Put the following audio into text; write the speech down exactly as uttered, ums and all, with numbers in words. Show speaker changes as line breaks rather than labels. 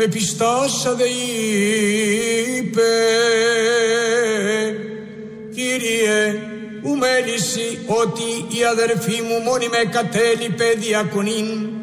με πιστάσατε είπε, Κύριε, ου μέληση ότι η αδερφή μου μόνη με κατέλειπε διακονήν